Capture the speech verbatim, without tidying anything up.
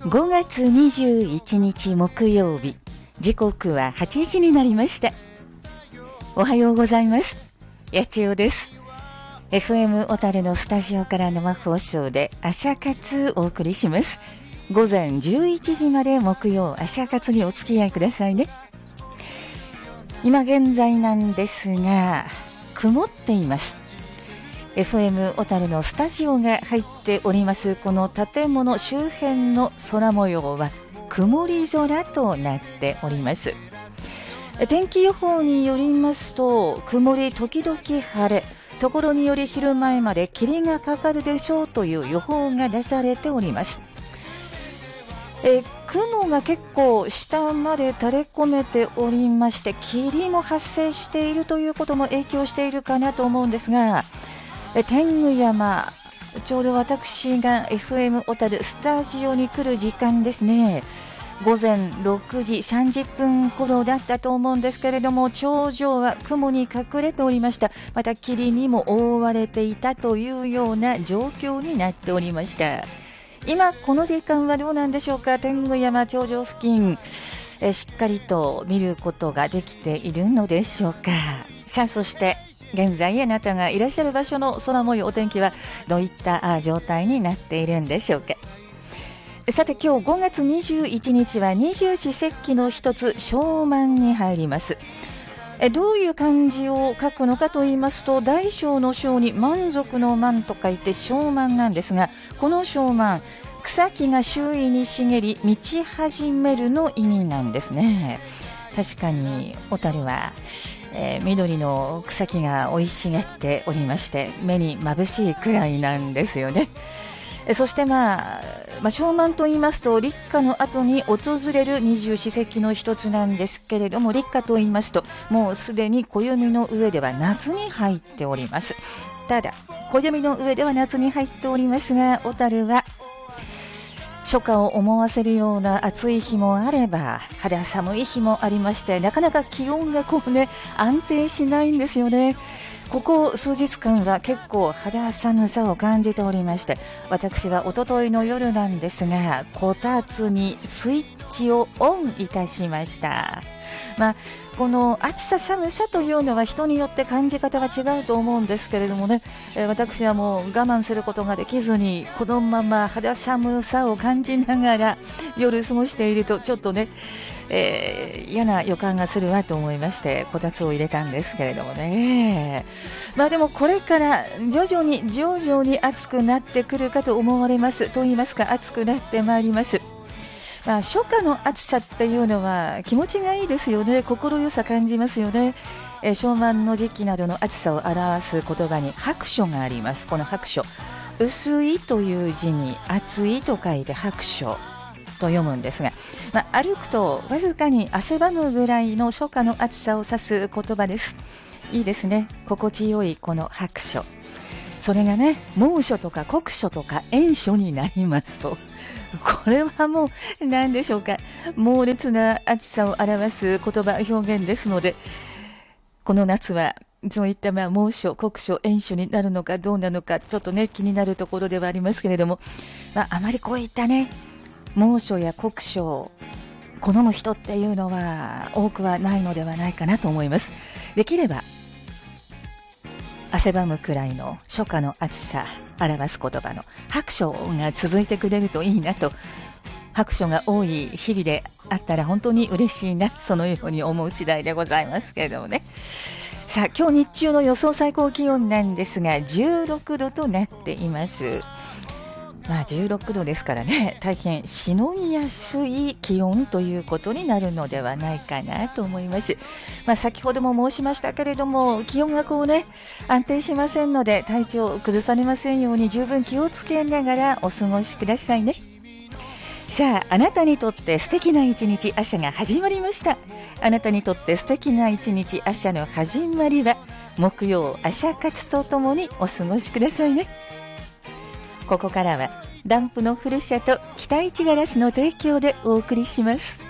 ごがつにじゅういちにち木曜日、時刻ははちじになりました。おはようございます。八千代です。 エフエム 小樽のスタジオから生放送で朝活お送りします。午前じゅういちじまで木曜朝活にお付き合いくださいね。今現在なんですが曇っています。 エフエム 小樽のスタジオが入っておりますこの建物周辺の空模様は曇り空となっております。天気予報によりますと、曇り時々晴れ、ところにより昼前まで霧がかかるでしょうという予報が出されております。え雲が結構下まで垂れ込めておりまして、霧も発生しているということも影響しているかなと思うんですが、え天狗山、ちょうど私が エフエム 小樽スタジオに来る時間ですね、ごぜんろくじさんじゅっぷん頃だったと思うんですけれども、頂上は雲に隠れておりました。また霧にも覆われていたというような状況になっておりました。今この時間はどうなんでしょうか。天狗山頂上付近、えしっかりと見ることができているのでしょうか。さあ、そして現在あなたがいらっしゃる場所の空模様、お天気はどういった状態になっているんでしょうか。さて、今日ごがつにじゅういちにちは二十四節気の一つ小満に入ります。えどういう漢字を書くのかと言いますと、大小の小に満足の満と書いて小満なんですが、この小満、草木が周囲に茂り満ち始めるの意味なんですね。確かに小樽は、えー、緑の草木が生い茂っておりまして、目に眩しいくらいなんですよね。そして、まあ、まあ、小満と言いますと立夏の後に訪れる二十四節気の一つなんですけれども、立夏と言いますともうすでに暦の上では夏に入っております。ただ暦の上では夏に入っておりますが、小樽は初夏を思わせるような暑い日もあれば肌寒い日もありまして、なかなか気温がこうね安定しないんですよね。ここ数日間は結構肌寒さを感じておりまして、私は一昨日の夜なんですがこたつにスイッチをオンいたしました。まあ、この暑さ寒さというのは人によって感じ方が違うと思うんですけれどもね、えー、私はもう我慢することができずにこのまま肌寒さを感じながら夜過ごしているとちょっとね、えー、嫌な予感がするわと思いましてこたつを入れたんですけれどもね。まあでもこれから徐々に徐々に暑くなってくるかと思われます。と言いますか、暑くなってまいります。まあ、初夏の暑さっていうのは気持ちがいいですよね。心よさ感じますよね。えー、小満の時期などの暑さを表す言葉に白書があります。この白書、薄いという字に暑いと書いて白書と読むんですが、まあ、歩くとわずかに汗ばむぐらいの初夏の暑さを指す言葉です。いいですね。心地よいこの白書、それがね猛暑とか酷暑とか炎暑になりますと、これはもう何でしょうか、猛烈な暑さを表す言葉表現ですので、この夏はそういったまあ猛暑酷暑炎暑になるのかどうなのかちょっとね気になるところではありますけれども、まあ、あまりこういったね猛暑や酷暑を好む人っていうのは多くはないのではないかなと思います。できれば汗ばむくらいの初夏の暑さ表す言葉の白書が続いてくれるといいなと、白書が多い日々であったら本当に嬉しいな、そのように思う次第でございますけれどもね。さあ、今日日中の予想最高気温なんですがじゅうろくどとなっています。まあ、じゅうろくどですからね、大変しのぎやすい気温ということになるのではないかなと思います。まあ、先ほども申しましたけれども気温がこうね安定しませんので体調を崩されませんように十分気をつけながらお過ごしくださいね。さあ、あなたにとって素敵な一日朝が始まりました。あなたにとって素敵な一日朝の始まりは木曜朝活とともにお過ごしくださいね。ここからはダンプのふるさと北市ガラスの提供でお送りします。